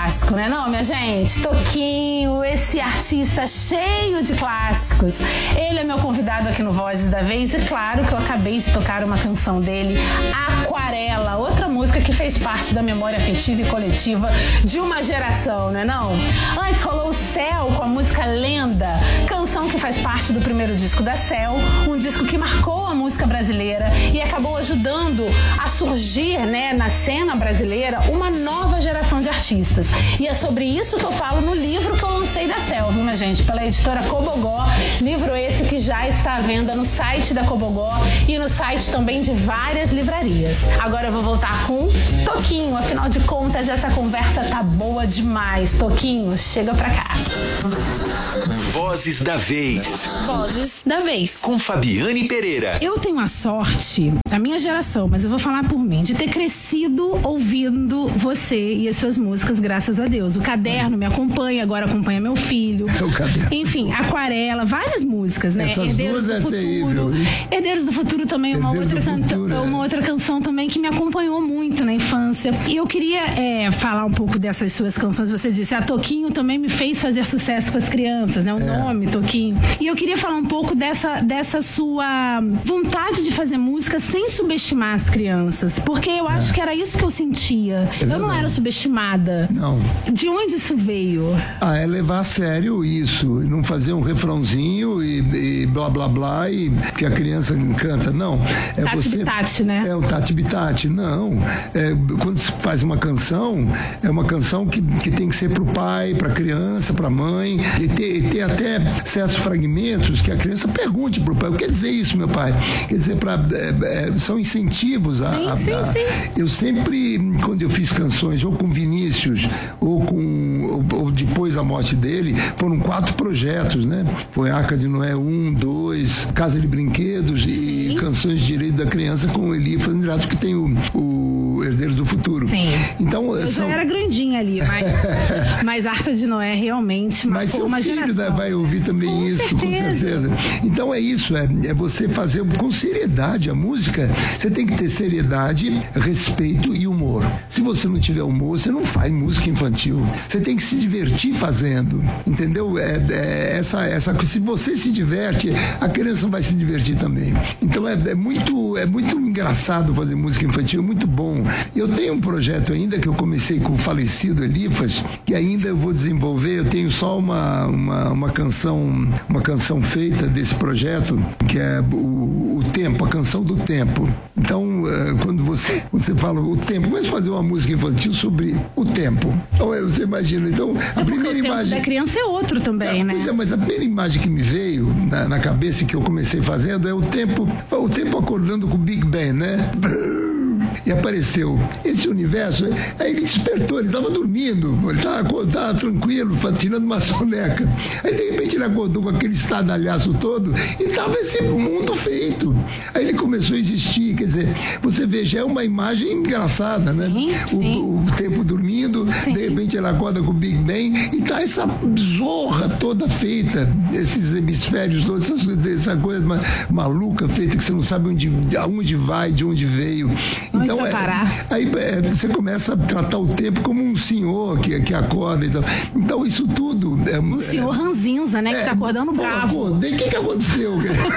clássico, né não, minha gente? Toquinho, esse artista cheio de clássicos. Ele é meu convidado aqui no Vozes da Vez e claro que eu acabei de tocar uma canção dele, Aquarela, outra música que fez parte da memória afetiva e coletiva de uma geração, né não? Antes rolou o Céu com a música Lenda, canção que faz parte do primeiro disco da Céu, um disco que marcou a música brasileira e acabou ajudando a surgir, né, na cena brasileira, uma nova geração de artistas. E é sobre isso que eu falo no livro que eu lancei da Céu, viu, minha gente? Pela editora Cobogó, livro esse que já está à venda no site da Cobogó e no site também de várias livrarias. Agora eu vou voltar com Toquinho, afinal de contas essa conversa tá boa demais. Toquinho, chega pra cá. Vozes da Vez. Vozes da Vez. Com Fabiane Pereira. Eu tenho a sorte, da minha geração, mas eu vou falar por mim, de ter crescido ouvindo você e as suas músicas, graças a Deus. O Caderno me acompanha, agora acompanha meu filho. O Caderno. Enfim, Aquarela, várias músicas, né? Essas Herdeiros duas do Futuro. Terrível. Herdeiros do Futuro também é uma outra canção também que me acompanhou muito na infância. E eu queria falar um pouco dessas suas canções. Você disse, a Toquinho também me fez fazer sucesso com as crianças, né? O nome, Toquinho. E eu queria falar um pouco dessa sua vontade de fazer música sem subestimar as crianças. Porque eu acho que era isso que eu sentia. Eu não era subestimada. Não. De onde isso veio? É levar a sério isso. Não fazer um refrãozinho e blá blá blá e que a criança canta. Não. Tati-bitati, né? É um tati-bitati. Não. Quando se faz uma canção, é uma canção que tem que ser pro pai, pra criança, pra mãe. E ter até certos fragmentos que a criança pergunte pro pai. O que quer dizer isso, meu pai? Quer dizer, são incentivos Sim. Eu sempre, quando eu fiz canções, ou com Vinícius, ou depois da morte dele, foram 4 projetos, né? Foi Arca de Noé 1, 2, Casa de Brinquedos e Canções de Direito da Criança com Elia Fazendirato, que tem o Herdeiros do Futuro. Sim. Então, eu já era grandinha ali, mas Arca de Noé realmente marcou uma geração. Mas seu filho vai ouvir também com isso, certeza. Com certeza. Então é isso, é você fazer com seriedade a música. Você tem que ter seriedade, respeito e humor. Se você não tiver humor, você não faz música infantil. Você tem que se divertir fazendo, entendeu? Se você se diverte, a criança vai se divertir também. Então é muito engraçado fazer música infantil, é muito bom. Eu tenho um projeto ainda que eu comecei com o falecido Elifas, que ainda eu vou desenvolver. Eu tenho só uma canção feita desse projeto, que é o Tempo, a canção do tempo. Então, quando você fala o tempo, mas fazer uma música infantil sobre o tempo. Então, você imagina. Então, a primeira imagem. O tempo da criança é outro também, né? Pois é, mas a primeira imagem que me veio na cabeça que eu comecei fazendo é o tempo acordando com o Big Bang, né? E apareceu esse universo. Aí ele despertou, ele estava dormindo, ele estava tranquilo, tirando uma soneca. Aí de repente ele acordou com aquele estardalhaço todo e estava esse mundo feito. Aí ele começou a existir, quer dizer, você vê, já é uma imagem engraçada, né? O tempo dormindo, de repente ele acorda com o Big Bang e tá essa zorra toda feita, esses hemisférios todos, essa coisa maluca feita que você não sabe aonde vai, de onde veio. Então, aí você começa a tratar o tempo como um senhor que acorda. Então isso tudo... Um senhor ranzinza, né? Que tá acordando bravo. O que aconteceu?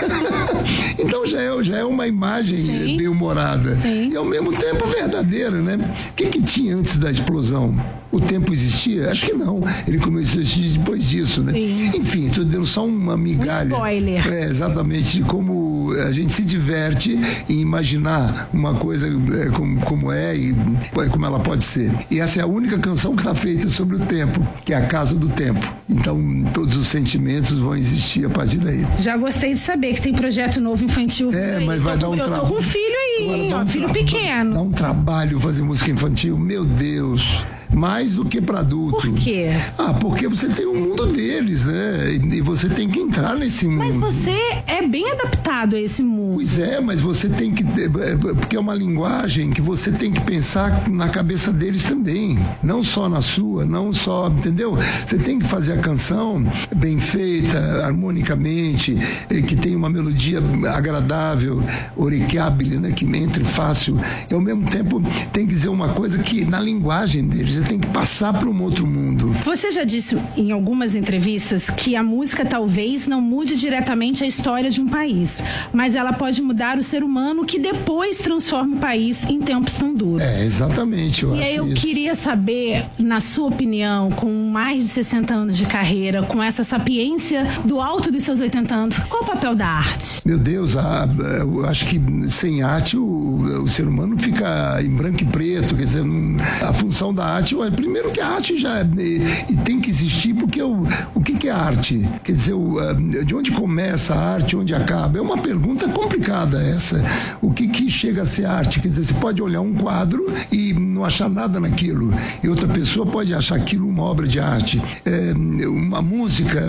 Então já é uma imagem bem-humorada. E ao mesmo tempo verdadeira, né? O que tinha antes da explosão? O tempo existia? Acho que não. Ele começou a existir depois disso, né? Sim. Enfim, estou dando só uma migalha. Um spoiler. Exatamente, de como a gente se diverte em imaginar uma coisa como é e como ela pode ser. E essa é a única canção que está feita sobre o tempo, que é a Casa do Tempo. Então, todos os sentimentos vão existir a partir daí. Já gostei de saber que tem projeto novo infantil. Mas vai dar um trabalho. Eu tô com um filho aí, hein? Filho pequeno. Dá um trabalho fazer música infantil, meu Deus. Mais do que para adulto. Por quê? Porque você tem um mundo deles, né? E você tem que entrar nesse mundo. Mas você é bem adaptado a esse mundo. Pois é, mas você tem que... Porque é uma linguagem que você tem que pensar na cabeça deles também. Não só na sua, não só... Entendeu? Você tem que fazer a canção bem feita, harmonicamente, que tenha uma melodia agradável, orecchiabile, né? Que entre fácil. E ao mesmo tempo tem que dizer uma coisa que na linguagem deles. você tem que passar para um outro mundo. Você já disse em algumas entrevistas que a música talvez não mude diretamente a história de um país, mas ela pode mudar o ser humano que depois transforma o país em tempos tão duros. Exatamente, eu acho. E aí eu queria saber, na sua opinião, com mais de 60 anos de carreira, com essa sapiência do alto dos seus 80 anos, qual o papel da arte? Meu Deus, eu acho que sem arte o ser humano fica em branco e preto, quer dizer, a função da arte, primeiro que a arte já tem que existir, porque o que é arte? Quer dizer, de onde começa a arte, onde acaba? É uma pergunta complicada essa. O que chega a ser arte? Quer dizer, você pode olhar um quadro e não achar nada naquilo, e outra pessoa pode achar aquilo uma obra de arte. Uma música,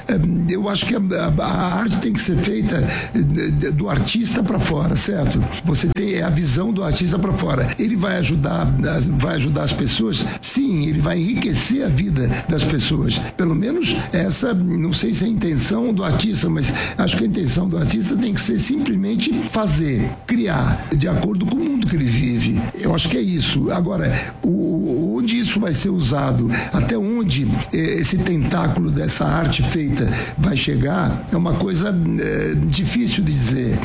eu acho que a arte tem que ser feita do artista para fora, certo? Você tem a visão do artista para fora. Ele vai ajudar as pessoas? Sim, ele vai enriquecer a vida das pessoas. Pelo menos essa, não sei se é a intenção do artista, mas acho que a intenção do artista tem que ser simplesmente fazer, criar, de acordo com o mundo que ele vive. Eu acho que é isso. Agora, onde isso vai ser usado, até onde esse tentáculo dessa arte feita vai chegar, é uma coisa difícil de dizer.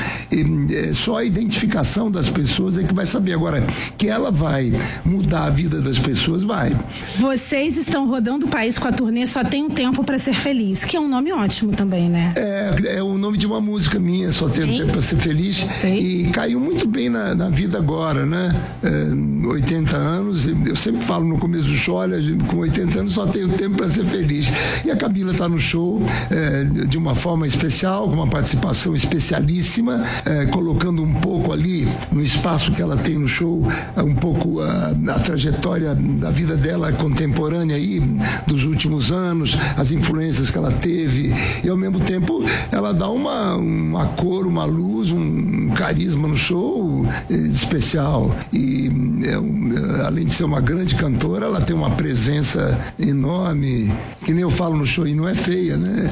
Só a identificação das pessoas é que vai saber. Agora, que ela vai mudar a vida das pessoas, vai. Vocês estão rodando o país com a turnê Só Tem um Tempo para Ser Feliz, que é um nome ótimo também, né? É o nome de uma música minha, Só Tem um Tempo para Ser Feliz. Sim. E caiu muito bem na vida agora, né? 80 anos, eu sempre falo no começo do show, olha, com 80 anos só tenho tempo para ser feliz. E a Camila está no show de uma forma especial, com uma participação especialíssima, colocando um pouco ali no espaço que ela tem no show, um pouco a trajetória da vida dela contemporânea aí, dos últimos anos, as influências que ela teve, e ao mesmo tempo ela dá uma cor, uma luz, um carisma no show especial. E além de ser uma grande cantora, ela tem uma presença enorme, que nem eu falo no show, e não é feia, né?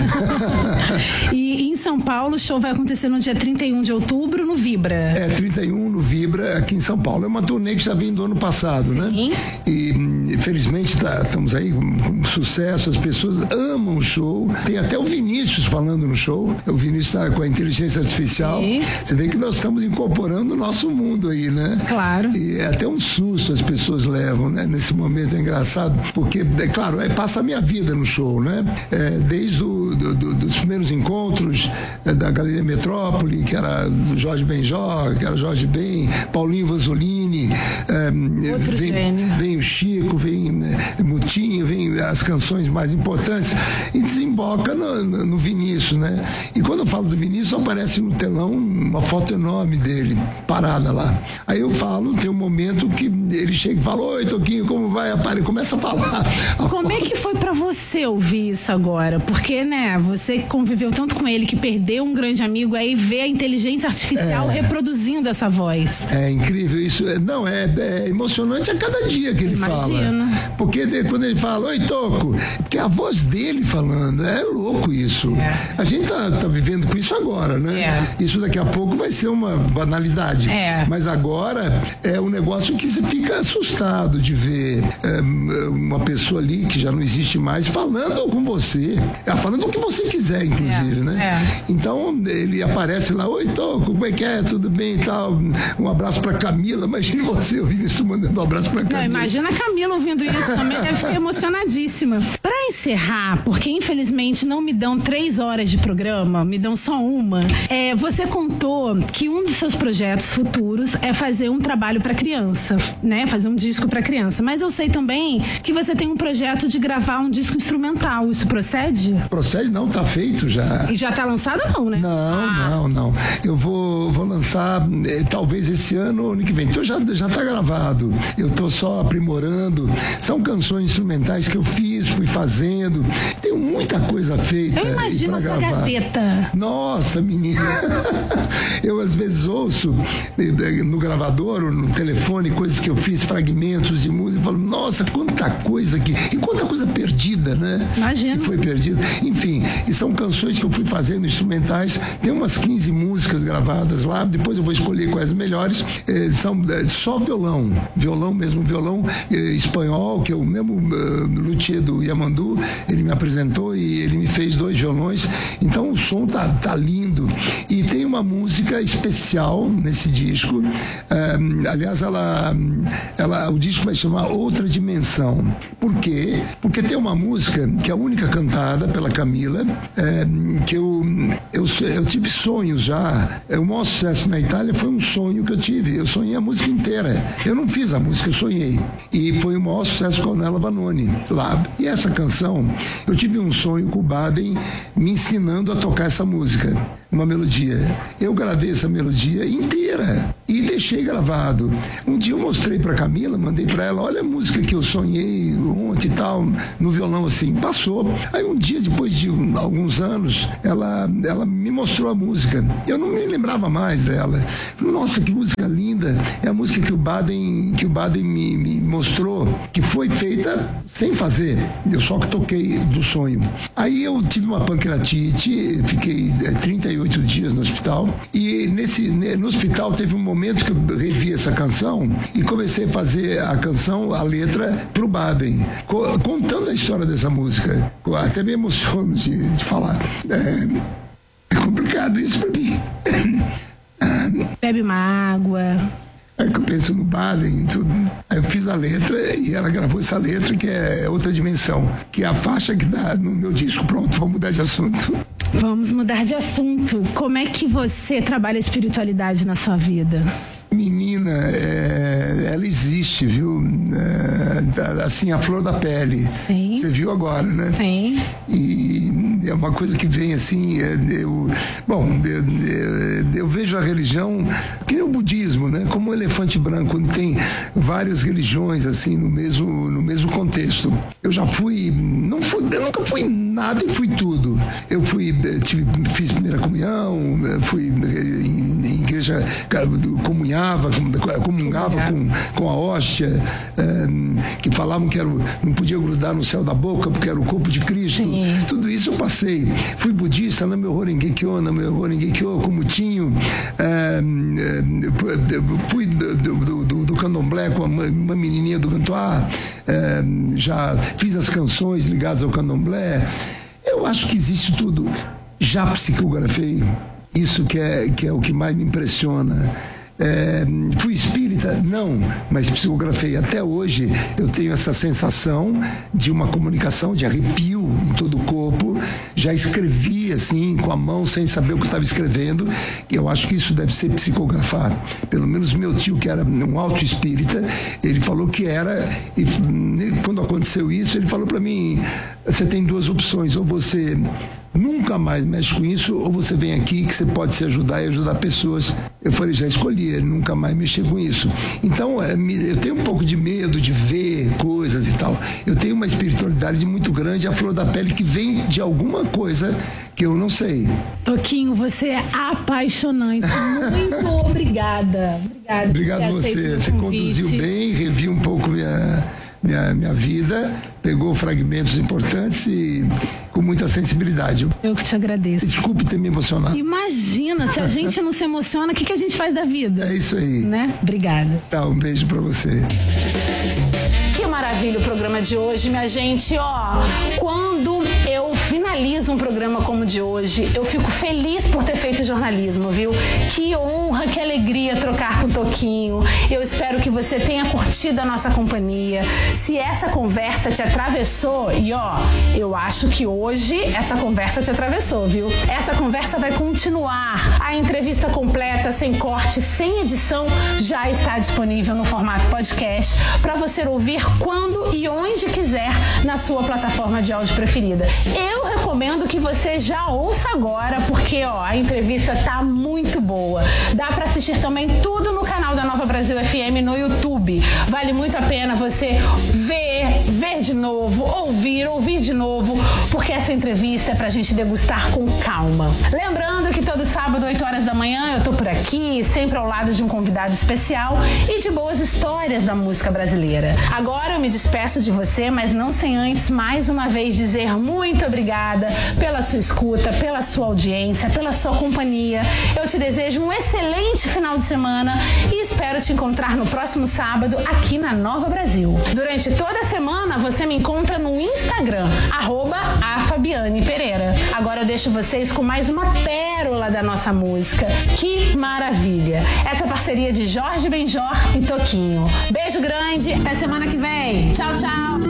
E em São Paulo, o show vai acontecer no dia 31 de outubro, no Vibra. 31 no Vibra, aqui em São Paulo. É uma turnê que já vem do ano passado, sim, né? E felizmente estamos aí com sucesso, as pessoas amam o show. Tem até o Vinícius falando no show. O Vinícius está com a inteligência artificial. Sim. Você vê que nós estamos incorporando o nosso mundo aí, né? Claro. E é até um susto as pessoas levam, né? Nesse momento é engraçado, porque, claro, passa a minha vida no show, né? Desde dos primeiros encontros da Galeria Metrópole, que era Jorge Benjó, que era Jorge Ben, Paulinho Vanzolini, vem o Chico, vem Mutinho, vem as canções mais importantes, e desemboca no Vinícius, né? E quando eu falo do Vinícius, aparece no telão uma foto enorme dele, parada lá. Aí eu falo, tem um momento que ele chega e fala: oi, Toquinho, como vai? Ele começa a falar. Como é que foi pra você ouvir isso agora? Porque, né, você conviveu tanto com ele que perdeu um grande amigo, aí vê a inteligência artificial reproduzindo essa voz. É incrível isso. Não, é emocionante a cada dia que ele fala. Porque quando ele fala: oi, Toco, porque a voz dele falando, é louco isso. A gente tá vivendo com isso agora, né? Isso daqui a pouco vai ser uma banalidade. Mas agora é um negócio que você fica assustado de ver uma pessoa ali que já não existe mais falando com você. Falando o que você quiser, inclusive, né? Então ele aparece lá: oi, Toco, como é que é? Tudo bem e tal? Um abraço pra Camila. Imagina você ouvindo isso, mandando um abraço pra Camila. Não, imagina a Camila ouvindo isso também, deve ficar emocionadíssima. Pra encerrar, porque infelizmente não me dão 3 horas de programa, me dão só uma, você contou que um dos seus projetos futuros é fazer um trabalho pra criança, né? Fazer um disco pra criança. Mas eu sei também que você tem um projeto de gravar um disco instrumental. Isso procede? Procede não, tá feito já. E já tá lançado ou não, né? Não. Eu vou lançar talvez esse ano ou ano que vem. Então já tá gravado. Eu tô só aprimorando. São canções instrumentais que eu fui fazendo fazendo. Tenho muita coisa feita. Eu imagino a sua gaveta. Nossa, menina. Eu às vezes ouço no gravador ou no telefone coisas que eu fiz, fragmentos de música, e falo, nossa, quanta coisa aqui. E quanta coisa perdida, né? Imagino. Que foi perdida. Enfim, e são canções que eu fui fazendo, instrumentais. Tem umas 15 músicas gravadas lá, depois eu vou escolher quais as melhores. São só violão mesmo, violão espanhol, que é o mesmo luthier do Yamandu, ele me apresentou e ele me fez 2 violões. Então o som tá lindo. E tem uma música especial nesse disco. Aliás, o disco vai chamar Outra Dimensão. Por quê? Porque tem uma música que é a única cantada pela Camila, que eu tive sonhos já. O maior sucesso na Itália foi um sonho que eu tive. Eu sonhei a música inteira. Eu não fiz a música, eu sonhei. E foi o maior sucesso com a Ornella Vanoni lá. E essa canção, eu tive um sonho com o Baden me ensinando a tocar essa música, uma melodia. Eu gravei essa melodia inteira e deixei gravado. Um dia eu mostrei pra Camila, mandei pra ela, olha a música que eu sonhei ontem e tal, no violão assim. Passou. Aí um dia, depois de alguns anos, ela me mostrou a música. Eu não me lembrava mais dela. Nossa, que música linda. É a música que o Baden me mostrou, que foi feita sem fazer. Eu só que toquei do sonho. Aí eu tive uma pancreatite, fiquei 38 dias no hospital, e no hospital teve um momento que eu revi essa canção e comecei a fazer a canção, a letra, pro Baden, contando a história dessa música. Eu até me emociono de falar. É complicado isso pra mim. Bebe uma água. Aí que eu penso no Baden e tudo. Aí eu fiz a letra e ela gravou essa letra, que é Outra Dimensão, que é a faixa que dá no meu disco. Pronto, vamos mudar de assunto. Vamos mudar de assunto. Como é que você trabalha a espiritualidade na sua vida? Menina, ela existe, viu? Assim, a flor da pele. Sim. Você viu agora, né? Sim. E é uma coisa que vem assim, eu vejo a religião, que nem o budismo, né? Como um elefante branco, onde tem várias religiões, assim, no mesmo contexto. Eu já eu nunca fui nada e fui tudo. Eu fiz primeira comunhão, fui em igreja, comungava com a hóstia, que falavam que não podia grudar no céu da boca porque era o corpo de Cristo. Sim. Tudo isso eu passei. Fui budista, Nam-myoho Renge-kyo, como tinha. Fui do candomblé com uma menininha do Gantoá. Já fiz as canções ligadas ao candomblé. Eu acho que existe tudo. Já psicografei. Isso que é o que mais me impressiona. Fui espírita? Não, mas psicografei. Até hoje eu tenho essa sensação de uma comunicação, de arrepio em todo o corpo. Já escrevi assim, com a mão, sem saber o que estava escrevendo. Eu acho que isso deve ser psicografar. Pelo menos meu tio, que era um auto-espírita, ele falou que era. E quando aconteceu isso, ele falou para mim, você tem 2 opções, ou você nunca mais mexe com isso, ou você vem aqui que você pode se ajudar e ajudar pessoas. Eu falei, já escolhi, nunca mais mexer com isso. Então, eu tenho um pouco de medo de ver coisas e tal. Eu tenho uma espiritualidade muito grande, a flor da pele, que vem de alguma coisa que eu não sei. Toquinho, você é apaixonante. Muito obrigada. Obrigado a você. Você conduziu bem, reviu um pouco minha vida, pegou fragmentos importantes e com muita sensibilidade. Eu que te agradeço. Desculpe ter me emocionado. Imagina, se a gente não se emociona, o que a gente faz da vida? É isso aí. Né? Obrigada. Tá, um beijo pra você. Que maravilha o programa de hoje, minha gente. Quando eu finalizo um programa como o de hoje, eu fico feliz por ter feito jornalismo, viu? Que honra, que alegria trocar com o Toquinho. Eu espero que você tenha curtido a nossa companhia. Se essa conversa te atravessou, eu acho que hoje essa conversa te atravessou, viu? Essa conversa vai continuar. A entrevista completa, sem corte, sem edição, já está disponível no formato podcast para você ouvir quando e onde quiser na sua plataforma de áudio preferida. Eu recomendo que você já ouça agora, porque a entrevista tá muito boa. Dá para assistir também tudo no canal da Nova Brasil FM no YouTube. Vale muito a pena você ver ver de novo, ouvir de novo, porque essa entrevista é pra gente degustar com calma. Lembrando que todo sábado, 8 horas da manhã, eu tô por aqui, sempre ao lado de um convidado especial e de boas histórias da música brasileira. Agora eu me despeço de você, mas não sem antes, mais uma vez, dizer muito obrigada pela sua escuta, pela sua audiência, pela sua companhia. Eu te desejo um excelente final de semana e espero te encontrar no próximo sábado aqui na Nova Brasil. Durante toda a semana você me encontra no Instagram, @afabianepereira. Agora eu deixo vocês com mais uma pérola da nossa música. Que maravilha! Essa parceria de Jorge Benjor e Toquinho. Beijo grande, até semana que vem. Tchau, tchau!